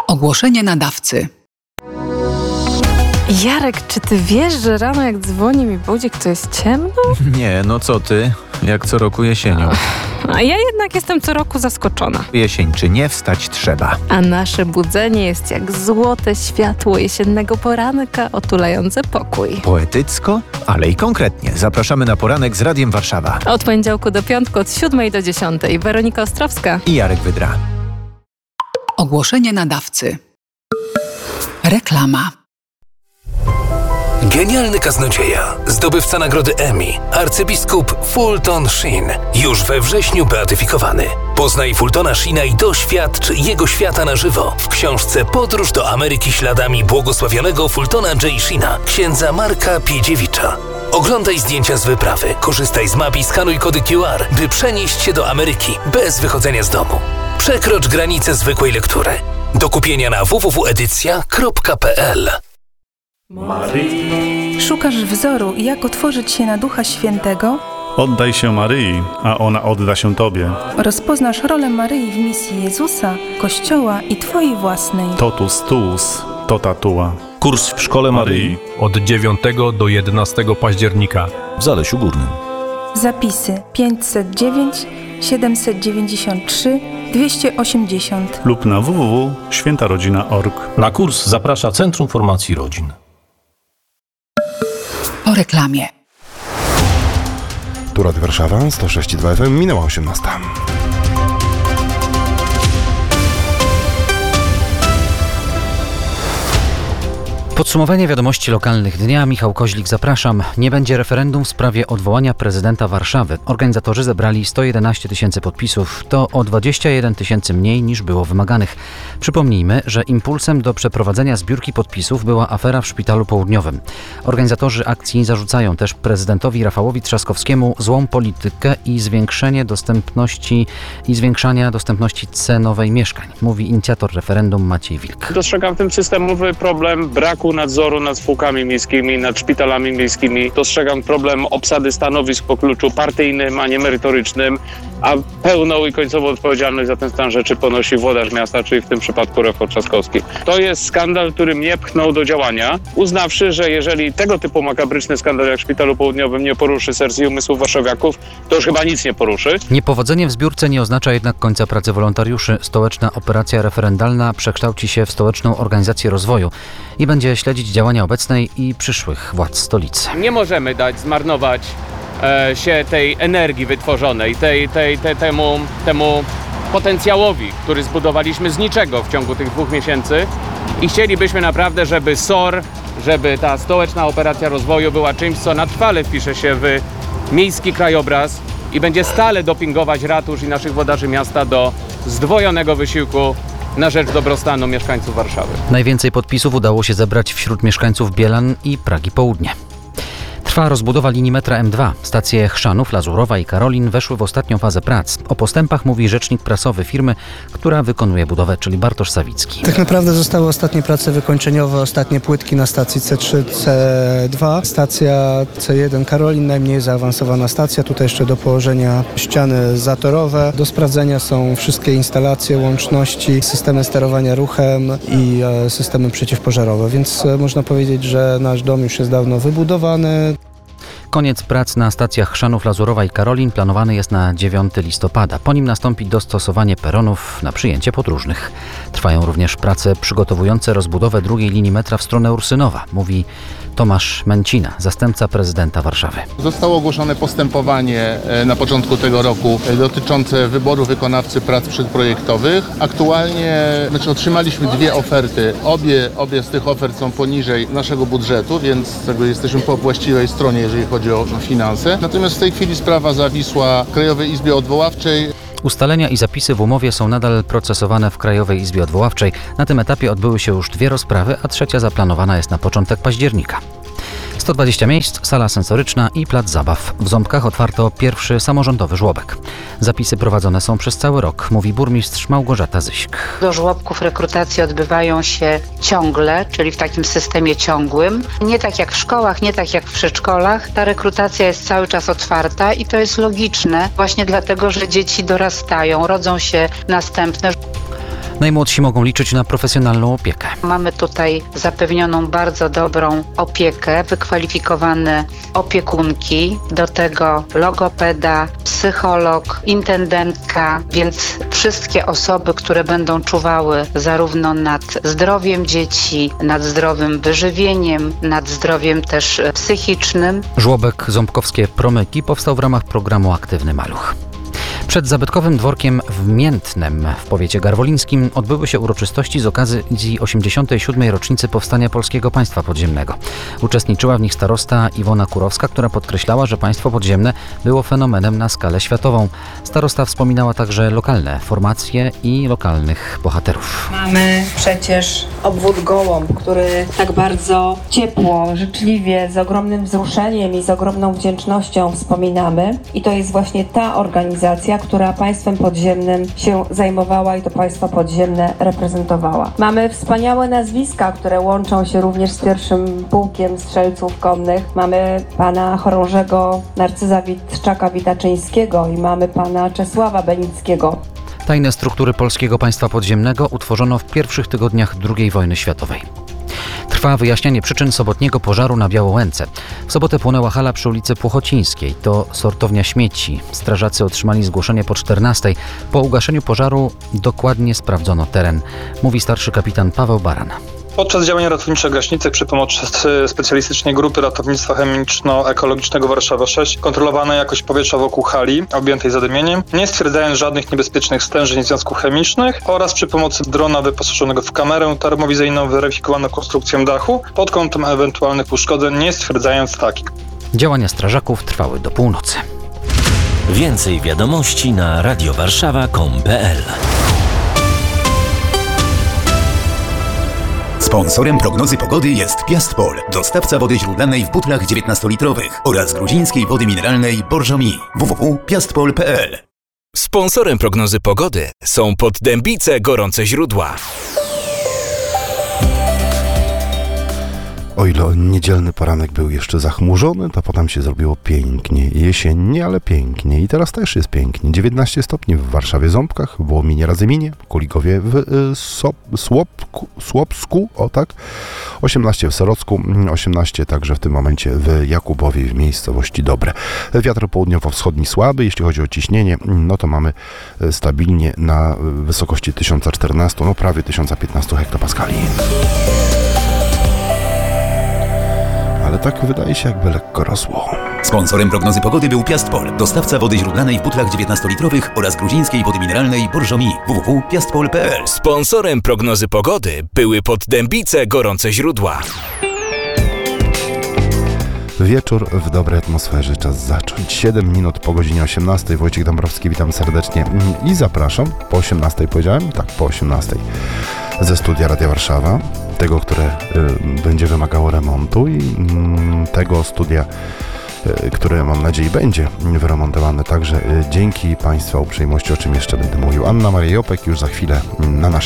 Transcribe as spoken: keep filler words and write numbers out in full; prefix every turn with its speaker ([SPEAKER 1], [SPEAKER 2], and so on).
[SPEAKER 1] Ogłoszenie nadawcy.
[SPEAKER 2] Jarek, czy ty wiesz, że rano jak dzwoni mi budzik, to jest ciemno?
[SPEAKER 3] Nie, no co ty? Jak co roku jesienią.
[SPEAKER 2] A ja jednak jestem co roku zaskoczona.
[SPEAKER 3] Jesień czy nie, wstać trzeba.
[SPEAKER 2] A nasze budzenie jest jak złote światło jesiennego poranka otulające pokój.
[SPEAKER 3] Poetycko, ale i konkretnie. Zapraszamy na poranek z Radiem Warszawa.
[SPEAKER 2] Od poniedziałku do piątku, od siódmej do dziesiątej. Weronika Ostrowska
[SPEAKER 3] I Jarek Wydra.
[SPEAKER 1] Ogłoszenie nadawcy. Reklama.
[SPEAKER 4] Genialny kaznodzieja, zdobywca nagrody Emmy, arcybiskup Fulton Sheen, już we wrześniu beatyfikowany. Poznaj Fultona Sheena i doświadcz jego świata na żywo w książce Podróż do Ameryki śladami błogosławionego Fultona J. Sheena, księdza Marka Piedziewicza. Oglądaj zdjęcia z wyprawy, korzystaj z map i skanuj kody Q R, by przenieść się do Ameryki bez wychodzenia z domu. Przekrocz granicę zwykłej lektury. Do kupienia na w w w kropka edycja kropka p l.
[SPEAKER 5] Maryi.
[SPEAKER 6] Szukasz wzoru, jak otworzyć się na Ducha Świętego?
[SPEAKER 5] Oddaj się Maryi, a ona odda się Tobie.
[SPEAKER 6] Rozpoznasz rolę Maryi w misji Jezusa, Kościoła i Twojej własnej.
[SPEAKER 5] Totus tuus, tota tua.
[SPEAKER 7] Kurs w Szkole Maryi od dziewiątego do jedenastego października
[SPEAKER 8] w Zalesiu Górnym.
[SPEAKER 6] Zapisy pięćset dziewięć siedemset dziewięćdziesiąt trzy dwieście osiemdziesiąt
[SPEAKER 5] lub na w w w kropka święta rodzina kropka org.
[SPEAKER 7] Na kurs zaprasza Centrum Formacji Rodzin.
[SPEAKER 1] Po reklamie.
[SPEAKER 9] Tu Radio Warszawa, sto sześć i dwa F M, minęła osiemnasta.
[SPEAKER 10] Podsumowanie wiadomości lokalnych dnia. Michał Koźlik, zapraszam. Nie będzie referendum w sprawie odwołania prezydenta Warszawy. Organizatorzy zebrali sto jedenaście tysięcy podpisów. To o dwadzieścia jeden tysięcy mniej niż było wymaganych. Przypomnijmy, że impulsem do przeprowadzenia zbiórki podpisów była afera w Szpitalu Południowym. Organizatorzy akcji zarzucają też prezydentowi Rafałowi Trzaskowskiemu złą politykę i zwiększenie dostępności i zwiększania dostępności cenowej mieszkań, mówi inicjator referendum Maciej Wilk.
[SPEAKER 11] Dostrzegam w tym systemowy problem braku nadzoru nad spółkami miejskimi, nad szpitalami miejskimi. Dostrzegam problem obsady stanowisk po kluczu partyjnym, a nie merytorycznym, a pełną i końcową odpowiedzialność za ten stan rzeczy ponosi włodarz miasta, czyli w tym przypadku Rafał Trzaskowski. To jest skandal, który mnie pchnął do działania, uznawszy, że jeżeli tego typu makabryczny skandal jak w Szpitalu Południowym nie poruszy serc i umysłów warszawiaków, to już chyba nic nie poruszy.
[SPEAKER 10] Niepowodzenie w zbiórce nie oznacza jednak końca pracy wolontariuszy. Stołeczna operacja referendalna przekształci się w stołeczną organizację rozwoju i będzie śledzić działania obecnej i przyszłych władz stolicy.
[SPEAKER 11] Nie możemy dać zmarnować e, się tej energii wytworzonej, tej, tej, tej, temu, temu potencjałowi, który zbudowaliśmy z niczego w ciągu tych dwóch miesięcy i chcielibyśmy naprawdę, żeby S O R, żeby ta stołeczna operacja rozwoju była czymś, co na trwale wpisze się w miejski krajobraz i będzie stale dopingować ratusz i naszych włodarzy miasta do zdwojonego wysiłku na rzecz dobrostanu mieszkańców Warszawy.
[SPEAKER 10] Najwięcej podpisów udało się zebrać wśród mieszkańców Bielan i Pragi Południe. Trwa rozbudowa linii metra M dwa. Stacje Chrzanów, Lazurowa i Karolin weszły w ostatnią fazę prac. O postępach mówi rzecznik prasowy firmy, która wykonuje budowę, czyli Bartosz Sawicki.
[SPEAKER 12] Tak naprawdę zostały ostatnie prace wykończeniowe, ostatnie płytki na stacji C trzy, C dwa. Stacja C jeden Karolin, najmniej zaawansowana stacja. Tutaj jeszcze do położenia ściany zatorowe. Do sprawdzenia są wszystkie instalacje, łączności, systemy sterowania ruchem i e, systemy przeciwpożarowe. Więc e, można powiedzieć, że nasz dom już jest dawno wybudowany.
[SPEAKER 10] Koniec prac na stacjach Chrzanów, Lazurowa i Karolin planowany jest na dziewiątego listopada. Po nim nastąpi dostosowanie peronów na przyjęcie podróżnych. Trwają również prace przygotowujące rozbudowę drugiej linii metra w stronę Ursynowa, mówi Tomasz Męcina, zastępca prezydenta Warszawy.
[SPEAKER 13] Zostało ogłoszone postępowanie na początku tego roku dotyczące wyboru wykonawcy prac przedprojektowych. Aktualnie znaczy otrzymaliśmy dwie oferty. Obie, obie z tych ofert są poniżej naszego budżetu, więc tego jesteśmy po właściwej stronie, jeżeli chodzi o finanse. Natomiast w tej chwili sprawa zawisła w Krajowej Izbie Odwoławczej.
[SPEAKER 10] Ustalenia i zapisy w umowie są nadal procesowane w Krajowej Izbie Odwoławczej. Na tym etapie odbyły się już dwie rozprawy, a trzecia zaplanowana jest na początek października. sto dwadzieścia miejsc, sala sensoryczna i plac zabaw. W Ząbkach otwarto pierwszy samorządowy żłobek. Zapisy prowadzone są przez cały rok, mówi burmistrz Małgorzata Zyśk.
[SPEAKER 14] Do żłobków rekrutacje odbywają się ciągle, czyli w takim systemie ciągłym. Nie tak jak w szkołach, nie tak jak w przedszkolach. Ta rekrutacja jest cały czas otwarta i to jest logiczne właśnie dlatego, że dzieci dorastają, rodzą się następne.
[SPEAKER 10] Najmłodsi mogą liczyć na profesjonalną opiekę.
[SPEAKER 14] Mamy tutaj zapewnioną bardzo dobrą opiekę, wykwalifikowane opiekunki, do tego logopeda, psycholog, intendentka, więc wszystkie osoby, które będą czuwały zarówno nad zdrowiem dzieci, nad zdrowym wyżywieniem, nad zdrowiem też psychicznym.
[SPEAKER 10] Żłobek Ząbkowskie Promyki powstał w ramach programu Aktywny Maluch. Przed zabytkowym dworkiem w Miętnem w powiecie garwolińskim odbyły się uroczystości z okazji osiemdziesiątej siódmej rocznicy powstania Polskiego Państwa Podziemnego. Uczestniczyła w nich starosta Iwona Kurowska, która podkreślała, że państwo podziemne było fenomenem na skalę światową. Starosta wspominała także lokalne formacje i lokalnych bohaterów.
[SPEAKER 8] Mamy przecież obwód Gołąb, który tak bardzo ciepło, życzliwie, z ogromnym wzruszeniem i z ogromną wdzięcznością wspominamy. I to jest właśnie ta organizacja, która państwem podziemnym się zajmowała i to państwo podziemne reprezentowała. Mamy wspaniałe nazwiska, które łączą się również z pierwszym pułkiem strzelców konnych. Mamy pana chorążego Narcyza Witczaka-Witaczyńskiego i mamy pana Czesława Benickiego.
[SPEAKER 10] Tajne struktury Polskiego Państwa Podziemnego utworzono w pierwszych tygodniach drugiej wojny światowej. Trwa wyjaśnianie przyczyn sobotniego pożaru na Białołęce. W sobotę płonęła hala przy ulicy Płochocińskiej. To sortownia śmieci. Strażacy otrzymali zgłoszenie po czternastej. Po ugaszeniu pożaru dokładnie sprawdzono teren, mówi starszy kapitan Paweł Baran.
[SPEAKER 15] Podczas działań ratowniczo-gaśniczych przy pomocy specjalistycznej grupy ratownictwa chemiczno-ekologicznego Warszawa sześć kontrolowano jakość powietrza wokół hali objętej zadymieniem, nie stwierdzając żadnych niebezpiecznych stężeń związków chemicznych, oraz przy pomocy drona wyposażonego w kamerę termowizyjną weryfikowano konstrukcję dachu pod kątem ewentualnych uszkodzeń, nie stwierdzając takich.
[SPEAKER 10] Działania strażaków trwały do północy.
[SPEAKER 16] Więcej wiadomości na radiowarszawa kropka com kropka pe el.
[SPEAKER 17] Sponsorem prognozy pogody jest Piastpol, dostawca wody źródlanej w butlach dziewiętnastolitrowych oraz gruzińskiej wody mineralnej Borżomi. w w w kropka piastpol kropka pe el.
[SPEAKER 18] Sponsorem prognozy pogody są Poddębice Gorące Źródła.
[SPEAKER 9] O ile niedzielny poranek był jeszcze zachmurzony, to potem się zrobiło pięknie. Jesiennie, ale pięknie. I teraz też jest pięknie. dziewiętnaście stopni w Warszawie Ząbkach, w Wołominie Radzyminie, w Kuligowie w y, Sop, Słopku, Słopsku, o tak, osiemnaście w Serocku, osiemnaście także w tym momencie w Jakubowie w miejscowości Dobre. Wiatr południowo-wschodni słaby, jeśli chodzi o ciśnienie, no to mamy stabilnie na wysokości tysiąc czternaście, no prawie tysiąc piętnaście hektopaskali. Ale tak wydaje się, jakby lekko rosło.
[SPEAKER 17] Sponsorem prognozy pogody był Piastpol, dostawca wody źródlanej w butlach dziewiętnastolitrowych oraz gruzińskiej wody mineralnej Borżomi. w w w kropka piastpol kropka pe el.
[SPEAKER 18] Sponsorem prognozy pogody były Poddębice Gorące Źródła.
[SPEAKER 9] Wieczór w dobrej atmosferze, czas zacząć. siedem minut po godzinie osiemnastej. Wojciech Dąbrowski, witam serdecznie i zapraszam. Po osiemnastej powiedziałem? Tak, po osiemnastej. Ze studia Radia Warszawa, tego, które y, będzie wymagało remontu i y, tego studia, y, które mam nadzieję będzie wyremontowane także y, dzięki Państwa uprzejmości, o czym jeszcze będę mówił. Anna Maria Jopek już za chwilę y, na naszej